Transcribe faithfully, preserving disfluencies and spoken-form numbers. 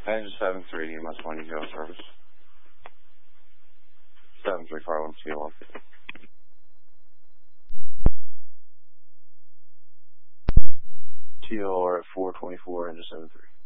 Engine seven three, E M S one, zero service. seven three five one, C L R. T O R at four twenty-four, engine seven three.